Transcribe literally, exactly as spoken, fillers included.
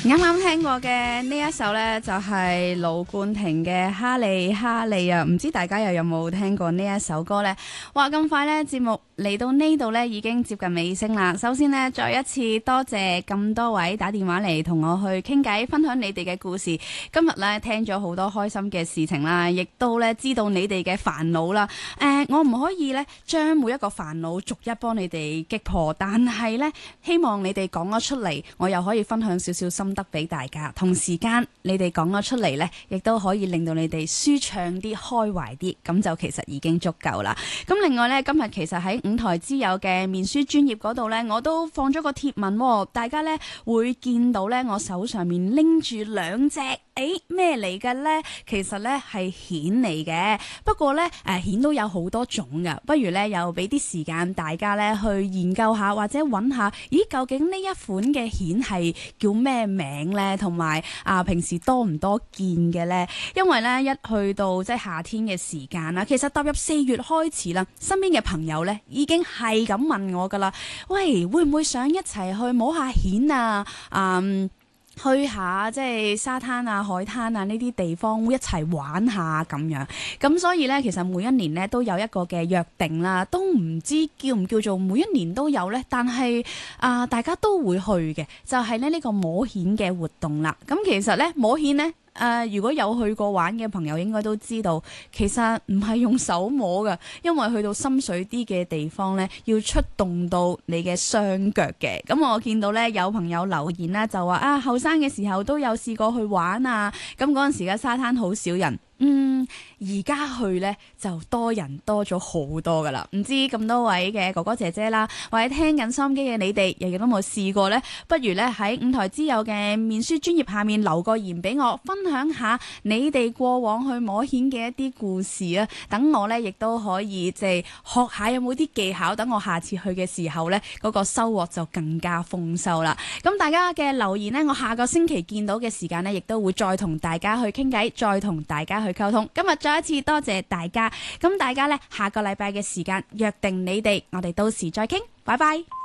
啱啱聽過嘅呢一首呢，就係盧冠廷嘅《哈利哈利》啊！唔知大家又有冇聽過呢一首歌呢？哇！咁快呢，節目嚟到呢度呢，已經接近尾聲啦。首先呢，再一次多謝咁多位打電話嚟同我去傾偈，分享你哋嘅故事。今日呢，聽咗好多開心嘅事情啦，亦都呢知道你哋嘅煩惱啦。誒、呃，我唔可以呢將每一個煩惱逐一幫你哋擊破，但係呢，希望你哋講咗出嚟，我又可以分享少少心得俾大家。同時間你哋講咗出嚟呢，亦都可以令到你哋舒暢啲、開懷啲，咁就其實已經足夠啦。咁另外呢，今日其實喺五台之友嘅面書專頁嗰度呢，我都放咗個貼文喎，大家呢會見到呢，我手上面拎住兩隻，誒咩嚟嘅呢？其實呢係蜆嚟嘅，不過呢，誒蜆都有好多種噶，不如呢，又俾啲時間大家呢去研究下或者揾下，咦究竟呢一款嘅蜆係叫咩名呢？同埋啊平時多唔多見嘅呢？因為呢，一去到即係夏天嘅時間啦，其實踏入四月開始啦，身邊嘅朋友呢已經係咁問我噶啦，喂，會唔會想一齊去摸下蜆啊？嗯。去下即係沙灘啊、海灘啊呢啲地方，會一齊玩下咁樣。咁所以呢，其實每一年呢都有一個嘅約定啦，都唔知叫唔叫做每一年都有呢。但係啊、呃，大家都會去嘅，就係咧呢個摸蜆嘅活動啦。咁其實呢，摸蜆呢。誒、呃，如果有去過玩嘅朋友應該都知道，其實唔係用手摸㗎，因為去到深水啲嘅地方呢，要出動到你嘅雙腳嘅。咁我見到呢，有朋友留言啦，就話啊，後生嘅時候都有試過去玩啊，咁嗰陣時嘅沙灘好少人。嗯，而家去呢就多人多咗好多噶啦，唔知咁多位嘅哥哥姐姐啦，或者聽緊收音機嘅你哋，又有冇試過呢？不如呢喺五台之友嘅面書專頁下面留個言俾我，分享下你哋過往去摸蜆嘅一啲故事啊！等我呢亦都可以即係學下有冇啲技巧，等我下次去嘅時候呢，嗰個收穫就更加豐收啦。咁大家嘅留言呢，我下個星期見到嘅時間呢，亦都會再同大家去傾偈，再同大家去去溝通。今日再一次多謝大家，咁大家呢，下個禮拜嘅時間約定你哋，我哋到時再傾，拜拜。